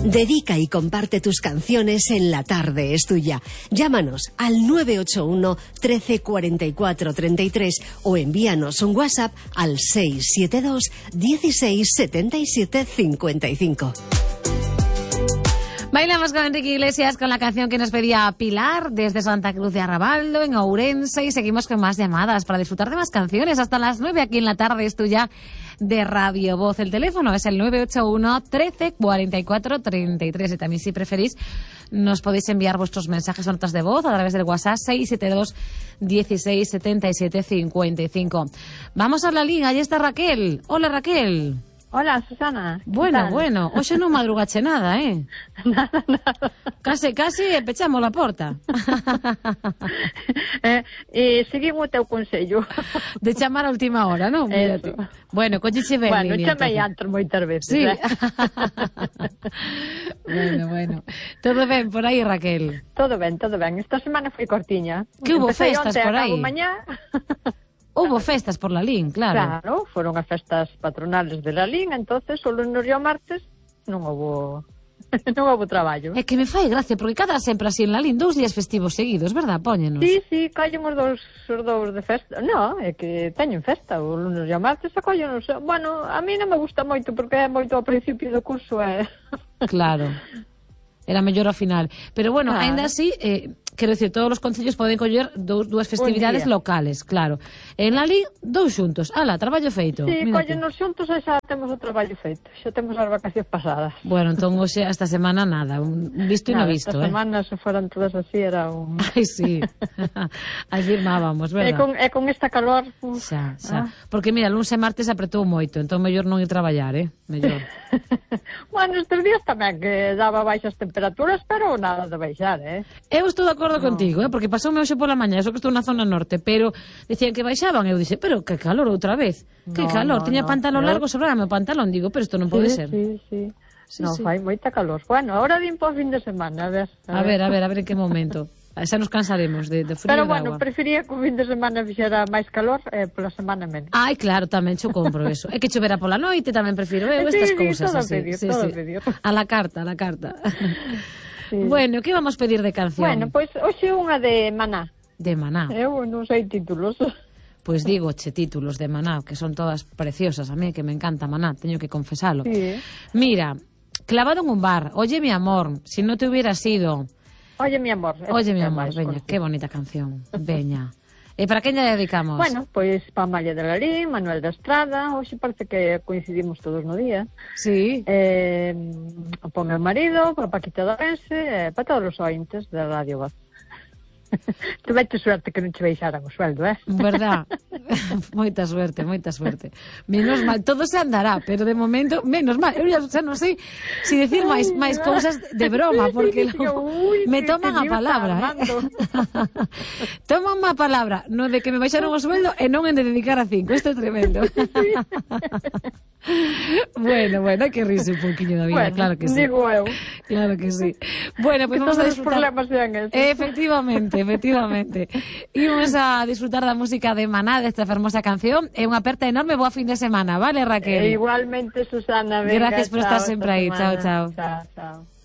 Dedica y comparte tus canciones en La Tarde es Tuya. Llámanos al 981 13 44 33 o envíanos un WhatsApp al 672 16 77 55. Bailamos con Enrique Iglesias con la canción que nos pedía Pilar desde Santa Cruz de Arrabaldo, en Ourense, y seguimos con más llamadas para disfrutar de más canciones hasta las 9 aquí en La Tarde es Tuya de Radio Voz. El teléfono es el 981 13 44 33 y también, si preferís, nos podéis enviar vuestros mensajes o notas de voz a través del WhatsApp 672 16 77 55. Vamos a la liga, ahí está Raquel. Hola, Raquel. Hola, Susana. Bueno, hoxe non madrugache nada, Nada. Case pechamos a porta. Seguimos o teu consello. De chamar a última hora, non? Eso. Bueno, colleche ben. Bueno, chamei antes moitas veces. Sí. Bueno. Todo ben por aí, Raquel? Todo ben. Esta semana foi cortiña. Que hubo Empecé festas onte, por aí? acabo mañá. Hubo festas por Lalín, claro. Claro, foron as festas patronales de Lalín, entonces o lunes e o martes non houbo traballo. É que me fai gracia, porque cada sempre así en Lalín 2 días festivos seguidos, verdad? Póñenos. Sí, collen os dous de festa. No, é que teñen festa o lunes e o martes, a collen, bueno, a mí non me gusta moito porque é moito ao principio do curso, Claro. Era mellor ao final. Pero bueno, claro. ainda así, quero dicir, todos os concellos poden coller dúas festividades locales, claro. En Lalín, 2 xuntos. Ala, traballo feito. Sí, collenos xuntos e xa temos o traballo feito. Xa temos as vacacións pasadas. Bueno, entón, hoxe, esta semana, nada. Visto e no visto, Esta semana, se foran todas así, era un... Ai, sí. Aí firmábamos, verdad? E con esta calor... Xa. Porque, mira, lunes e martes apretou moito, entón, mellor non ir traballar, mellor. Bueno, estes días tamén que daba baixas temperaturas, pero nada de baixar, Eu estou de acordo contigo, porque pasoume hoxe pola mañá, eso que estou na zona norte, pero decían que baixaban, eu dixe, pero que calor outra vez, que calor, tiña pantalón largo, sobraba o pantalón, digo, pero isto non pode ser. Sí. Non, fai moita calor. Bueno, ahora vim po fin de semana, a ver en que momento. Xa nos cansaremos de frío. Pero bueno, prefería que o fin de semana fixera máis calor, pola semana menos. Ai, claro, tamén xo compro eso. É que chovera pola noite, tamén prefiro estas cousas así. Todo medio. A la carta. Sí. Bueno, que vamos pedir de canción? Bueno, pois hoxe unha de Maná. De Maná. Eu non sei títulos. Pois digo, títulos de Maná, que son todas preciosas. A mí que me encanta Maná, teño que confesalo. Sí. Mira, clavado en un bar, oye mi amor, si no te hubiera sido... Oye mi amor. Veña, qué bonita canción. Veña. E para quen lle dedicamos? Bueno, pois para Amalia de Lalín, Manuel da Estrada, hoxe parece que coincidimos todos no día. Sí. Para o meu marido, para Paquita de Ourense, para todos os ointes da Radio Voz. Tivete suerte que non che baixaran o sueldo, Verdad? Moita suerte. Menos mal, todo se andará, pero de momento, menos mal. Eu xa non sei se decir máis cousas de broma, porque me toman a palabra, Toman a palabra, no de que me baixaron o sueldo e non en de dedicar a 5. Isto é tremendo. Bueno, que rise un pouquiño da vida, claro que sí. Digo eu. Claro que sí. Bueno, pues vamos a disfrutar. Todos os problemas sean esos. Efectivamente. Imos a disfrutar da música de Maná, desta fermosa canción. É unha aperta enorme, boa fin de semana, vale, Raquel? Igualmente, Susana. Venga, gracias por estar sempre aí. Chao. Chao.